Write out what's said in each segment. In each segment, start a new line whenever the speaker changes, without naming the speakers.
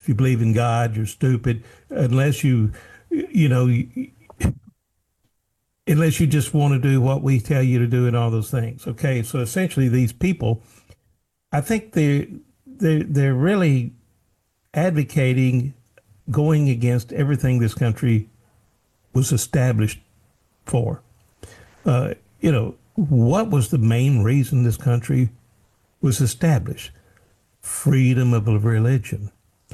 you believe in God, you're stupid, unless you know, unless you just want to do what we tell you to do and all those things. Okay, so essentially, these people, I think they're really advocating going against everything this country was established for. What was the main reason this country was established? Freedom of religion.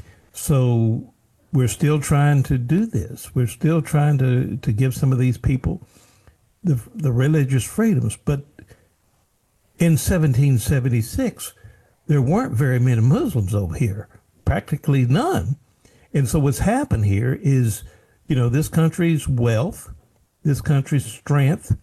So we're still trying to do this. We're still trying to give some of these people the religious freedoms. But in 1776, there weren't very many Muslims over here, practically none. And so what's happened here is, this country's wealth, this country's strength,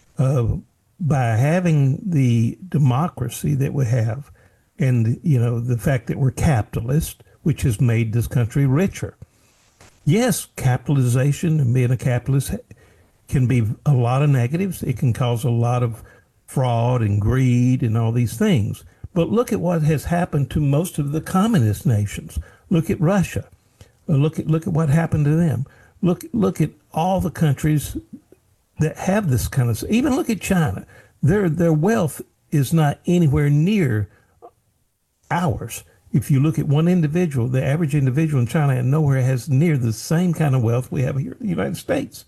by having the democracy that we have, and the fact that we're capitalist, which has made this country richer. Yes, capitalization and being a capitalist can be a lot of negatives. It can cause a lot of fraud and greed and all these things. But look at what has happened to most of the communist nations. Look at Russia. Look at what happened to them. Look at all the countries that have this kind of. Even look at China. Their wealth is not anywhere near ours. If you look at one individual, the average individual in China and nowhere has near the same kind of wealth we have here in the United States.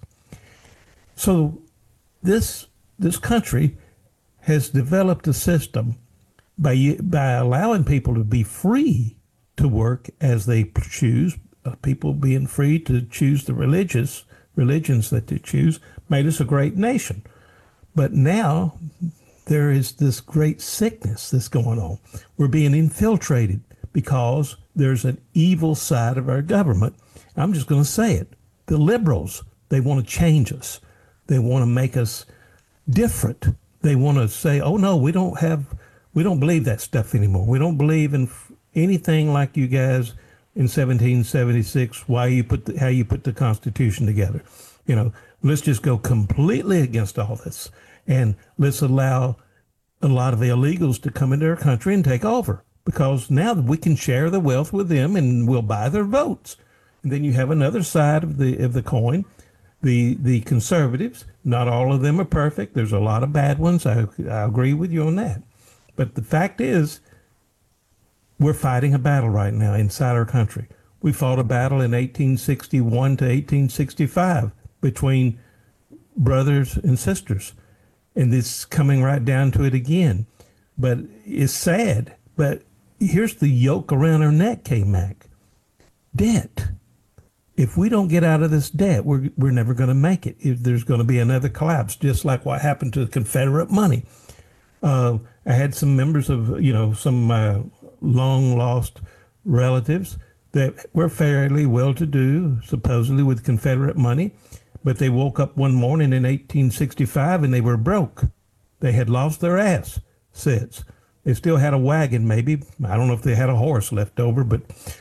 So this country has developed a system by allowing people to be free to work as they choose, people being free to choose the religions that they choose, made us a great nation. But now there is this great sickness that's going on. We're being infiltrated because there's an evil side of our government. I'm just going to say it. The liberals, they want to change us. They want to make us different. They want to say, oh no, we don't believe that stuff anymore. We don't believe in anything like you guys in 1776, how you put the Constitution together. Let's just go completely against all this. And let's allow a lot of illegals to come into our country and take over, because now we can share the wealth with them and we'll buy their votes. And then you have another side of the coin, the conservatives. Not all of them are perfect. There's a lot of bad ones. I agree with you on that. But the fact is, we're fighting a battle right now inside our country. We fought a battle in 1861 to 1865 between brothers and sisters. And it's coming right down to it again. But it's sad. But here's the yoke around our neck, K-Mac. Debt. If we don't get out of this debt, we're never going to make it. There's going to be another collapse, just like what happened to the Confederate money. I had some members of, some long-lost relatives that were fairly well-to-do, supposedly with Confederate money, but they woke up one morning in 1865 and they were broke. They had lost their assets. They still had a wagon, maybe. I don't know if they had a horse left over, but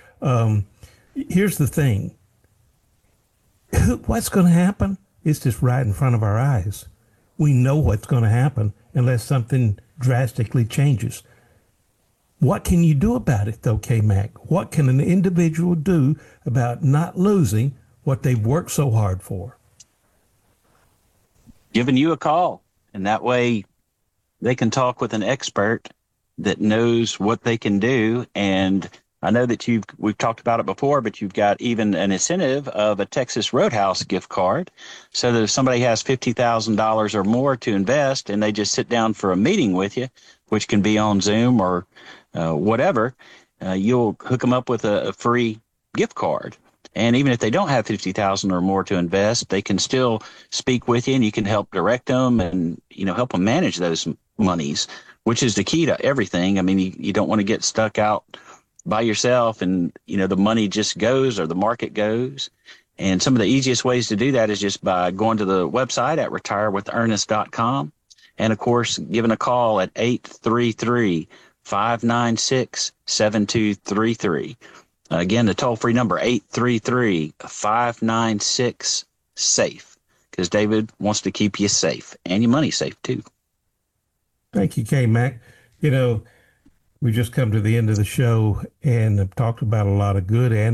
here's the thing. What's going to happen? It's just right in front of our eyes. We know what's going to happen unless something drastically changes. What can you do about it, though, K-Mac? What can an individual do about not losing what they've worked so hard for?
Giving you a call, and that way they can talk with an expert that knows what they can do. And I know that we've talked about it before, but you've got even an incentive of a Texas Roadhouse gift card. So that if somebody has $50,000 or more to invest and they just sit down for a meeting with you, which can be on Zoom or whatever, you'll hook them up with a free gift card. And even if they don't have $50,000 or more to invest, they can still speak with you, and you can help direct them and, help them manage those monies, which is the key to everything. I mean, you don't want to get stuck out by yourself and, the money just goes or the market goes. And some of the easiest ways to do that is just by going to the website at retirewithernest.com. And of course, giving a call at 833-596-7233. Again, the toll-free number, 833-596-SAFE, because David wants to keep you safe and your money safe too.
Thank you, K-Mac. We just come to the end of the show and have talked about a lot of good and